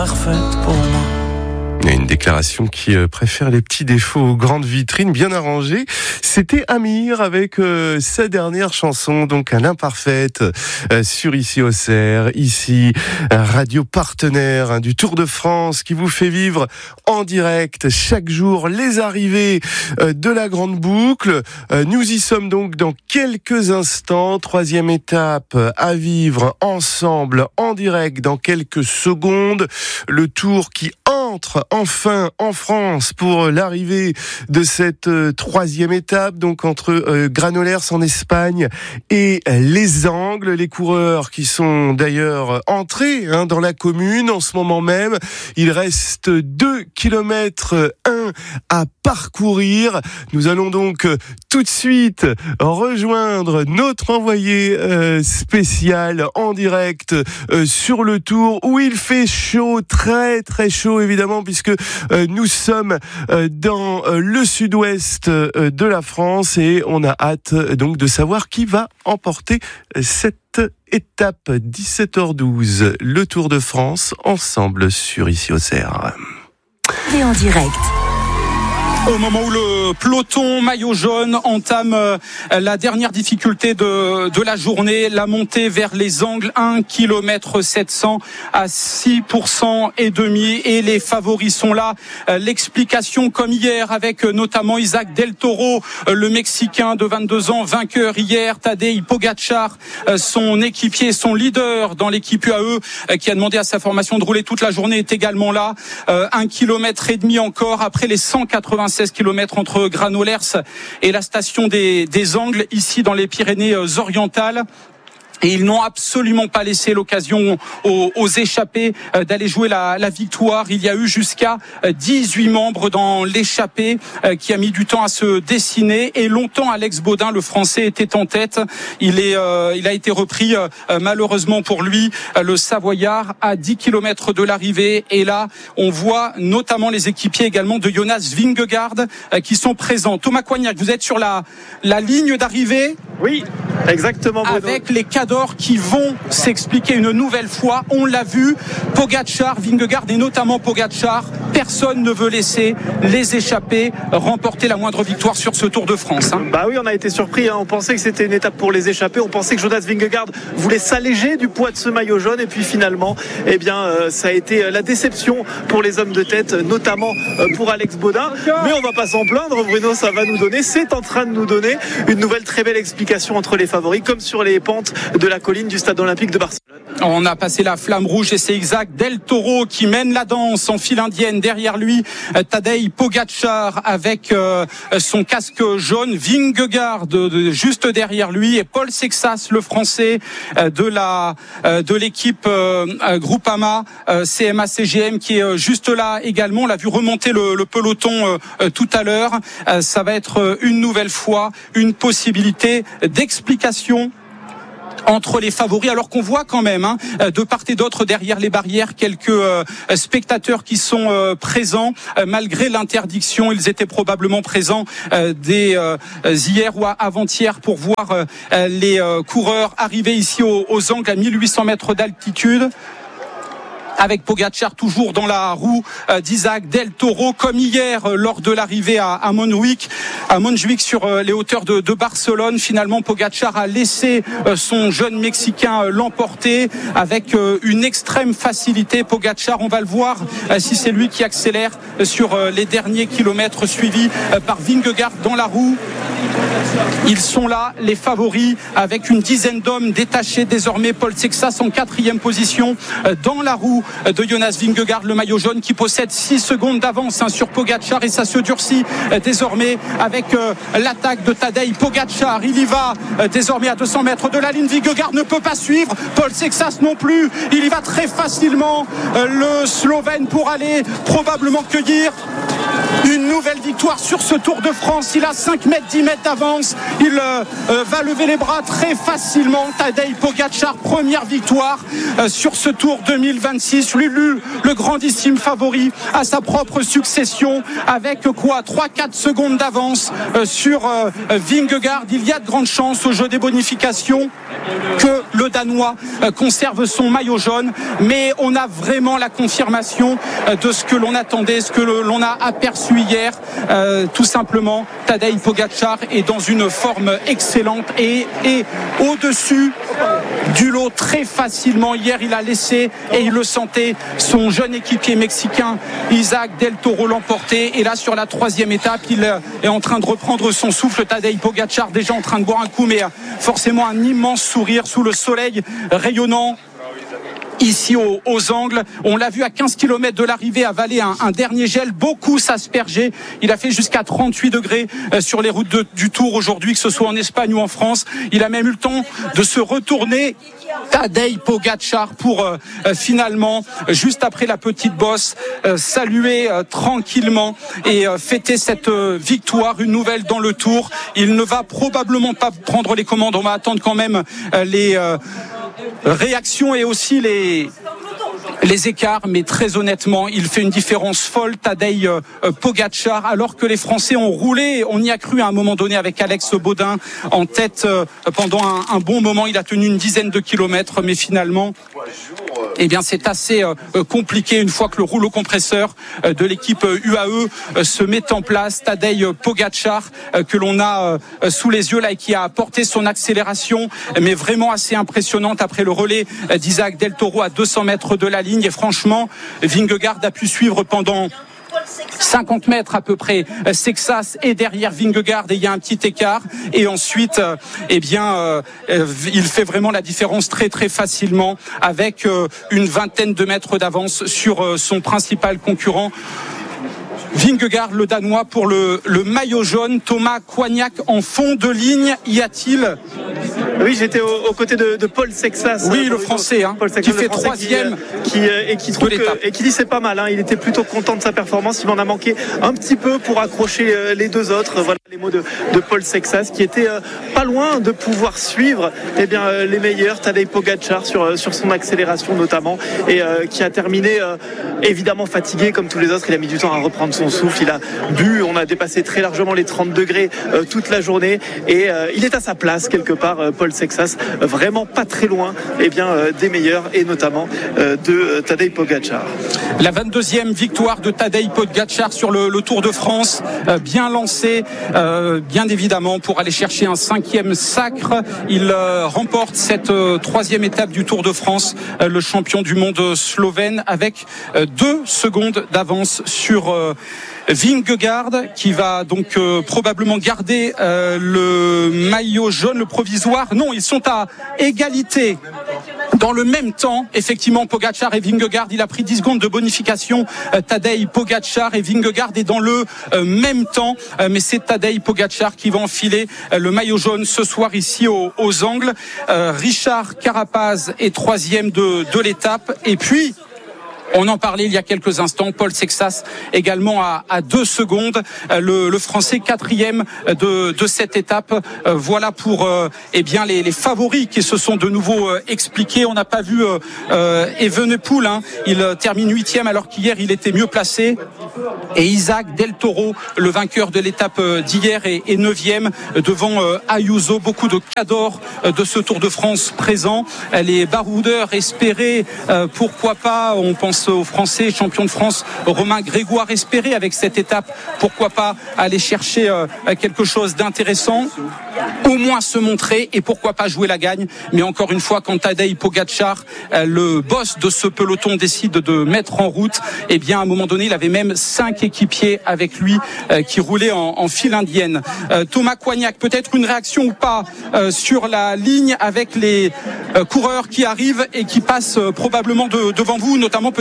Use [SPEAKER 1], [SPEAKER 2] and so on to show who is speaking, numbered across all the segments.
[SPEAKER 1] parfaite pour moi.
[SPEAKER 2] Il y a une déclaration qui préfère les petits défauts aux grandes vitrines bien arrangées. C'était Amir avec sa dernière chanson, donc à l'imparfaite, sur Ici Auxerre, ici radio partenaire du Tour de France qui vous fait vivre en direct chaque jour les arrivées de la grande boucle. Nous y sommes donc dans quelques instants, 3e étape à vivre ensemble en direct dans quelques secondes. Le Tour qui entre enfin en France pour l'arrivée de cette 3e étape, donc entre Granollers en Espagne et les Angles. Les coureurs qui sont d'ailleurs entrés dans la commune en ce moment même. Il reste 2 km 1 à parcourir. Nous allons donc tout de suite rejoindre notre envoyé spécial en direct sur le Tour où il fait chaud, très très chaud évidemment, puisque nous sommes dans le sud-ouest de la France et on a hâte donc de savoir qui va emporter cette étape. 17h12, le Tour de France, ensemble sur Ici Auxerre.
[SPEAKER 3] Et en direct.
[SPEAKER 4] Au moment où le peloton maillot jaune entame la dernière difficulté de la journée, la montée vers les Angles, 1 km 700 à 6% et demi, et les favoris sont là. L'explication comme hier avec notamment Isaac Del Toro, le Mexicain de 22 ans, vainqueur hier. Tadej Pogačar, son équipier, son leader dans l'équipe UAE, qui a demandé à sa formation de rouler toute la journée, est également là. 1 km et demi encore après les 196 km entre Granollers et la station des Angles, ici dans les Pyrénées-Orientales. Et ils n'ont absolument pas laissé l'occasion aux échappés d'aller jouer la victoire. Il y a eu jusqu'à 18 membres dans l'échappée qui a mis du temps à se dessiner. Et longtemps, Alex Baudin, le Français, était en tête. Il a été repris, malheureusement pour lui, le Savoyard, à 10 km de l'arrivée. Et là, on voit notamment les équipiers également de Jonas Vingegaard qui sont présents. Thomas Coignac, vous êtes sur la ligne d'arrivée.
[SPEAKER 5] Oui, exactement. Bruno.
[SPEAKER 4] Avec les cadors qui vont s'expliquer une nouvelle fois. On l'a vu, Pogačar, Vingegaard et notamment Pogačar, personne ne veut laisser les échappés remporter la moindre victoire sur ce Tour de France.
[SPEAKER 5] Bah oui, on a été surpris. On pensait que c'était une étape pour les échappés. On pensait que Jonas Vingegaard voulait s'alléger du poids de ce maillot jaune. Et puis finalement, ça a été la déception pour les hommes de tête, notamment pour Alex Baudin. Mais on va pas s'en plaindre, Bruno. C'est en train de nous donner une nouvelle très belle explication entre les favoris, comme sur les pentes de la colline du stade olympique de Barcelone.
[SPEAKER 4] On a passé la flamme rouge et c'est Isaac Del Toro qui mène la danse en file indienne. Derrière lui, Tadej Pogačar avec son casque jaune, Vingegaard juste derrière lui, et Paul Sexas, le Français de l'équipe Groupama CMA CGM, qui est juste là également. On l'a vu remonter le peloton tout à l'heure. Ça va être une nouvelle fois une possibilité d'explication entre les favoris, alors qu'on voit quand même de part et d'autre derrière les barrières quelques spectateurs qui sont présents malgré l'interdiction. Ils étaient probablement présents dès hier ou avant-hier pour voir les coureurs arriver ici aux Angles à 1800 mètres d'altitude, avec Pogačar toujours dans la roue d'Isaac Del Toro, comme hier lors de l'arrivée à Montjuïc sur les hauteurs de Barcelone. Finalement, Pogačar a laissé son jeune Mexicain l'emporter avec une extrême facilité. Pogačar, on va le voir si c'est lui qui accélère sur les derniers kilomètres, suivi par Vingegaard dans la roue. Ils sont là, les favoris, avec une dizaine d'hommes détachés désormais. Paul Sexas en 4e position dans la roue de Jonas Vingegaard, le maillot jaune, qui possède 6 secondes d'avance sur Pogačar, et ça se durcit désormais avec l'attaque de Tadej Pogačar. Il y va désormais à 200 mètres de la ligne. Vingegaard ne peut pas suivre, Paul Sexas non plus. Il y va très facilement, le Slovène, pour aller probablement cueillir Une nouvelle victoire sur ce Tour de France. Il a 5 mètres, 10 mètres d'avance. Il va lever les bras très facilement. Tadej Pogačar, première victoire sur ce Tour 2026. Le grandissime favori à sa propre succession avec 3-4 secondes d'avance sur Vingegaard. Il y a de grandes chances au jeu des bonifications que le Danois conserve son maillot jaune, mais on a vraiment la confirmation de ce que l'on attendait, ce que l'on a aperçu hier. Tout simplement, Tadej Pogačar est dans une forme excellente et au-dessus du lot très facilement. Hier, il a laissé, et il le sentait, son jeune équipier mexicain Isaac Del Toro l'emporter. Et là, sur la 3e étape, il est en train de reprendre son souffle. Tadej Pogačar déjà en train de boire un coup, mais forcément un immense sourire sous le soleil rayonnant ici aux Angles. On l'a vu à 15 km de l'arrivée avaler un dernier gel, beaucoup s'asperger. Il a fait jusqu'à 38 degrés sur les routes du Tour aujourd'hui, que ce soit en Espagne ou en France. Il a même eu le temps de se retourner, Tadej Pogačar, pour finalement, juste après la petite bosse, saluer tranquillement et fêter cette victoire, une nouvelle dans le Tour. Il ne va probablement pas prendre les commandes. On va attendre quand même les réactions et aussi les écarts, mais très honnêtement, il fait une différence folle, Tadej Pogačar, alors que les Français ont roulé. On y a cru à un moment donné avec Alex Baudin en tête pendant un bon moment. Il a tenu une dizaine de kilomètres, mais finalement, eh bien, c'est assez compliqué une fois que le rouleau compresseur de l'équipe UAE se met en place. Tadej Pogačar, que l'on a sous les yeux là et qui a apporté son accélération, mais vraiment assez impressionnante après le relais d'Isaac Del Toro à 200 mètres de la ligne. Et franchement, Vingegaard a pu suivre pendant 50 mètres à peu près Sexas est derrière Vingegaard et il y a un petit écart, et ensuite il fait vraiment la différence très très facilement avec une vingtaine de mètres d'avance sur son principal concurrent Vingegaard, le Danois, pour le maillot jaune. Thomas Coignac en fond de ligne, y a-t-il?
[SPEAKER 5] Oui, j'étais aux côtés de Paul Sexas.
[SPEAKER 4] Oui, le Français, qui fait 3e
[SPEAKER 5] et qui dit c'est pas mal. Il était plutôt content de sa performance. Il m'en a manqué un petit peu pour accrocher les deux autres. Voilà les mots de Paul Sexas, qui était pas loin de pouvoir suivre les meilleurs. Tadej Pogačar sur son accélération notamment, et qui a terminé évidemment fatigué comme tous les autres. Il a mis du temps à reprendre son souffle. Il a bu. On a dépassé très largement les 30 degrés toute la journée, et il est à sa place quelque part. Paul Sexas, vraiment pas très loin des meilleurs, et notamment de Tadej Pogačar.
[SPEAKER 4] La 22e victoire de Tadej Pogačar sur le Tour de France, bien lancé, bien évidemment, pour aller chercher un 5e sacre. Il remporte cette 3e étape du Tour de France, le champion du monde slovène, avec 2 secondes d'avance sur Vingegaard, qui va donc probablement garder le maillot jaune, le provisoire. Non, ils sont à égalité. Dans le même temps, effectivement, Pogačar et Vingegaard, il a pris 10 secondes de bonification. Tadej Pogačar, et Vingegaard est dans le même temps, mais c'est Tadej Pogačar qui va enfiler le maillot jaune ce soir ici aux Angles. Richard Carapaz est 3e de l'étape, et puis on en parlait il y a quelques instants, Paul Sexas également à 2 secondes, le Français 4e de cette étape. Voilà pour les favoris qui se sont de nouveau expliqués. On n'a pas vu Evenepoel, il termine 8e alors qu'hier il était mieux placé, et Isaac Del Toro, le vainqueur de l'étape d'hier, est 9e devant Ayuso. Beaucoup de cadors de ce Tour de France présents. Les baroudeurs espéraient, pourquoi pas, on pense au Français champion de France Romain Grégoire, espérait avec cette étape, pourquoi pas aller chercher quelque chose d'intéressant, au moins se montrer, et pourquoi pas jouer la gagne. Mais encore une fois, quand Tadej Pogačar, le boss de ce peloton, décide de mettre en route, à un moment donné il avait même 5 équipiers avec lui qui roulaient en file indienne. Thomas Coignac, peut-être une réaction ou pas sur la ligne avec les coureurs qui arrivent et qui passent probablement devant vous, notamment peut-être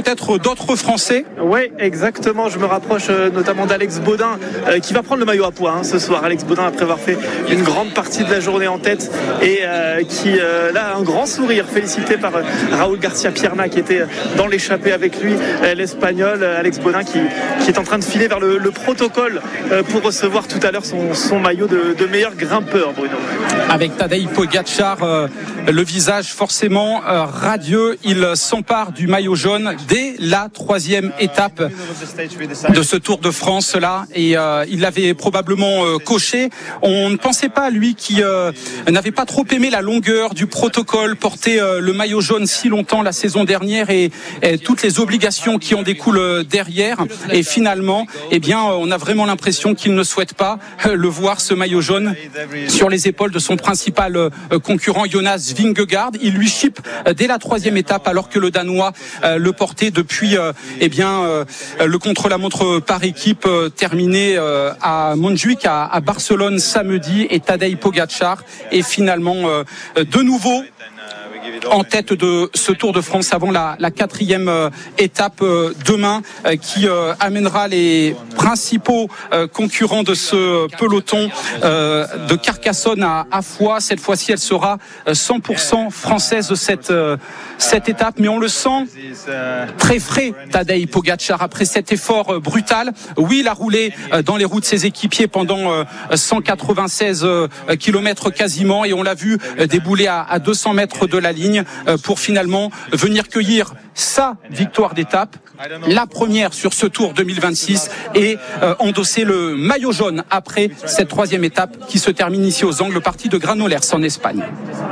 [SPEAKER 4] peut-être d'autres Français.
[SPEAKER 5] Oui, exactement. Je me rapproche notamment d'Alex Baudin qui va prendre le maillot à poids ce soir. Alex Baudin, après avoir fait une grande partie de la journée en tête et qui là a un grand sourire, félicité par Raúl García Pierna qui était dans l'échappée avec lui, l'Espagnol Alex Baudin qui est en train de filer vers le protocole pour recevoir tout à l'heure son maillot de meilleur grimpeur, Bruno.
[SPEAKER 4] Avec Tadej Pogačar, le visage forcément radieux, il s'empare du maillot jaune dès la 3e étape de ce Tour de France là, et il l'avait probablement coché. On ne pensait pas à lui qui n'avait pas trop aimé la longueur du protocole, porter le maillot jaune si longtemps la saison dernière et toutes les obligations qui en découlent derrière. Et finalement, on a vraiment l'impression qu'il ne souhaite pas le voir, ce maillot jaune, sur les épaules de son principal concurrent Jonas Vingegaard. Il lui chipe dès la 3e étape, alors que le Danois le portait depuis le contre-la-montre par équipe terminé à Montjuïc, à Barcelone samedi, et Tadej Pogačar est finalement de nouveau en tête de ce Tour de France avant la 4e étape demain, qui amènera les principaux concurrents de ce peloton de Carcassonne à Foix. Cette fois-ci, elle sera 100% française, cette étape, mais on le sent très frais, Tadej Pogačar, après cet effort brutal. Oui, il a roulé dans les roues de ses équipiers pendant 196 km quasiment, et on l'a vu débouler à 200 mètres de la ligne pour finalement venir cueillir sa victoire d'étape, la première sur ce Tour 2026, et endosser le maillot jaune après cette 3e étape qui se termine ici aux Angles, partie de Granollers en Espagne.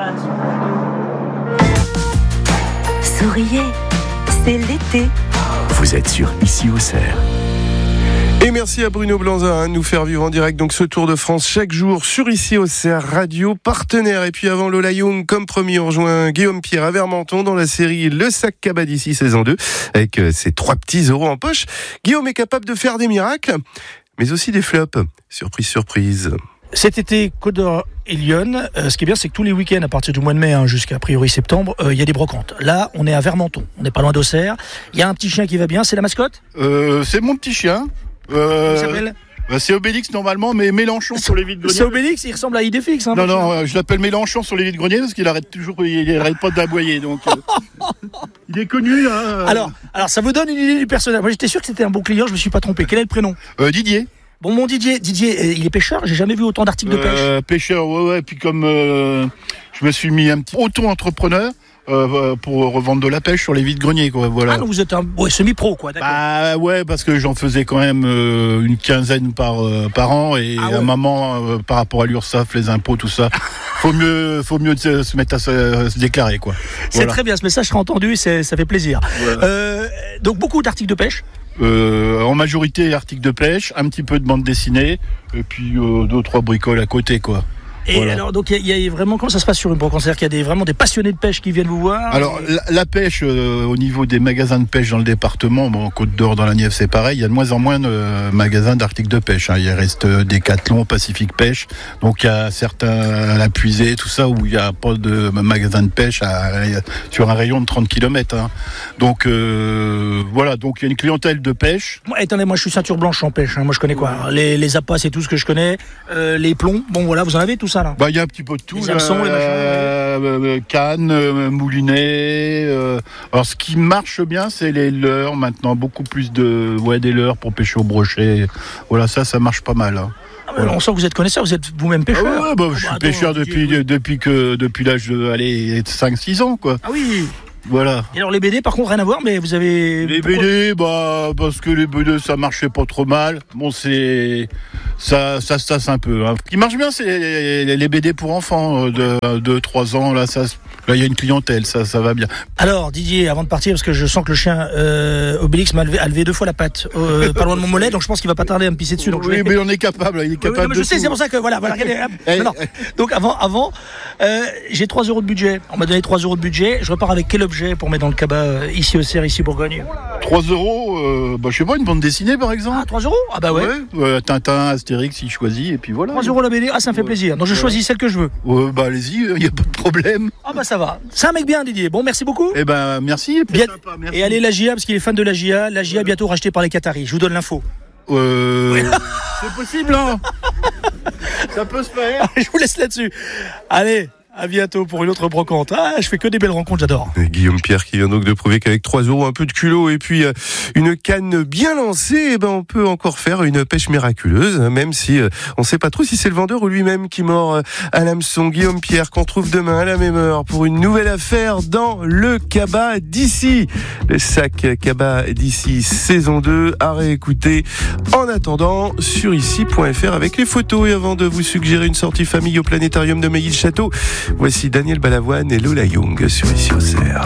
[SPEAKER 3] Souriez, c'est l'été.
[SPEAKER 1] Vous êtes sur Ici Auxerre.
[SPEAKER 2] Et merci à Bruno Blanza de nous faire vivre en direct donc ce Tour de France chaque jour sur Ici Auxerre Radio, partenaire. Et puis avant Lola Young, comme promis, on rejoint Guillaume Pierre à Vermenton dans la série Le Sac Cabas d'ici saison 2 avec ses 3 petits euros en poche. Guillaume est capable de faire des miracles, mais aussi des flops. Surprise, surprise.
[SPEAKER 6] Cet été, Côte d'Or et Lyon, ce qui est bien, c'est que tous les week-ends, à partir du mois de mai jusqu'à a priori septembre, il y a des brocantes. Là, on est à Vermenton, on n'est pas loin d'Auxerre. Il y a un petit chien qui va bien, c'est la mascotte ?
[SPEAKER 7] C'est mon petit chien.
[SPEAKER 6] Comment il s'appelle ?
[SPEAKER 7] C'est Obélix normalement, mais Mélenchon sur les vides-greniers.
[SPEAKER 6] C'est Obélix, il ressemble à Idéfix.
[SPEAKER 7] Non, je l'appelle Mélenchon sur les vides-greniers parce qu'il arrête pas d'aboyer. Donc, il est connu.
[SPEAKER 6] Alors, ça vous donne une idée du personnage. Moi, j'étais sûr que c'était un bon client, je me suis pas trompé. Quel est le prénom ?
[SPEAKER 7] Didier.
[SPEAKER 6] Bon, mon Didier, il est pêcheur. J'ai jamais vu autant d'articles de pêche.
[SPEAKER 7] Pêcheur, ouais. Puis comme je me suis mis un petit auto-entrepreneur. Pour revendre de la pêche sur les vides-greniers, quoi. Voilà.
[SPEAKER 6] Ah, donc vous êtes un semi-pro, quoi. D'accord.
[SPEAKER 7] Bah ouais, parce que j'en faisais quand même une quinzaine par an, et à un moment, par rapport à l'URSSAF, les impôts, tout ça, faut mieux se mettre à se déclarer, quoi.
[SPEAKER 6] C'est très bien, ce message sera entendu, ça fait plaisir. Voilà. Donc beaucoup d'articles de pêche.
[SPEAKER 7] En majorité articles de pêche, un petit peu de bande dessinée, et puis 2-3 bricoles à côté, quoi.
[SPEAKER 6] Et voilà. Alors, donc, il y a vraiment, comment ça se passe sur une brocante ? C'est-à-dire qu'il y a vraiment des passionnés de pêche qui viennent vous voir ?
[SPEAKER 7] Alors, la pêche, au niveau des magasins de pêche dans le département, Côte d'Or, dans la Nièvre, c'est pareil, il y a de moins en moins de magasins d'articles de pêche. Il reste Decathlon, Pacific Pêche, donc il y a certains à la Puisée, tout ça, où il n'y a pas de magasin de pêche sur un rayon de 30 km. Donc, voilà, donc il y a une clientèle de pêche.
[SPEAKER 6] Attendez, moi je suis ceinture blanche en pêche, moi je connais quoi ? Les appâts, c'est tout ce que je connais, les plombs, bon voilà, vous en avez tout ça ?
[SPEAKER 7] Il y a un petit peu de tout.
[SPEAKER 6] Les hameçons, les machins.
[SPEAKER 7] Cannes, moulinet. Alors, ce qui marche bien, c'est les leurres maintenant. Beaucoup plus des leurres pour pêcher au brochet. Voilà, ça marche pas mal.
[SPEAKER 6] Voilà. On sent que vous êtes connaisseur, vous êtes vous-même pêcheur.
[SPEAKER 7] Je suis pêcheur depuis l'âge de 5-6 ans, quoi.
[SPEAKER 6] Ah oui.
[SPEAKER 7] Voilà.
[SPEAKER 6] Et alors les BD, par contre, rien à voir, mais vous avez...
[SPEAKER 7] Les BD, parce que les BD, ça marchait pas trop mal. Bon, ça se tasse un peu. Ce qui marche bien, c'est les BD pour enfants de 2-3 ans. Là, il y a une clientèle, ça va bien.
[SPEAKER 6] Alors, Didier, avant de partir, parce que je sens que le chien Obélix a levé 2 fois la patte, pas loin de mon mollet, donc je pense qu'il va pas tarder à me pisser dessus. Donc
[SPEAKER 7] oui, mais on est capable. Il est capable
[SPEAKER 6] je sais, c'est pour ça que voilà. Donc avant, j'ai 3 euros de budget. On m'a donné 3 euros de budget. Je repars avec quel objet objet pour mettre dans le cabas ici au Cerf, ici Bourgogne?
[SPEAKER 7] 3 €, je sais pas, une bande dessinée par exemple.
[SPEAKER 6] Ah, 3 €? Ah bah ouais.
[SPEAKER 7] Tintin, Astérix, il choisit, et puis voilà.
[SPEAKER 6] 3 € la BD, ça me fait plaisir. Donc je choisis celle que je veux.
[SPEAKER 7] Allez-y, il n'y a pas de problème.
[SPEAKER 6] Ah bah ça va. C'est un mec bien, Didier. Bon, merci beaucoup.
[SPEAKER 7] Eh ben, merci.
[SPEAKER 6] Sympa, merci. Et allez, la GIA, parce qu'il est fan de la GIA. La GIA bientôt rachetée par les Qataris. Je vous donne l'info.
[SPEAKER 7] C'est possible, hein. Ça peut se faire.
[SPEAKER 6] Je vous laisse là-dessus. Allez. À bientôt pour une autre brocante. Je fais que des belles rencontres, j'adore.
[SPEAKER 2] Guillaume Pierre qui vient donc de prouver qu'avec 3 €, un peu de culot et puis une canne bien lancée, on peut encore faire une pêche miraculeuse, même si on ne sait pas trop si c'est le vendeur ou lui-même qui mord à l'hameçon. Guillaume Pierre qu'on retrouve demain à la même heure pour une nouvelle affaire dans le Cabas d'ici. Le sac Cabas d'ici saison 2 à réécouter en attendant sur ici.fr avec les photos. Et avant de vous suggérer une sortie famille au planétarium de Meilly-le-Château, voici Daniel Balavoine et Lola Young sur Ici au Cerf.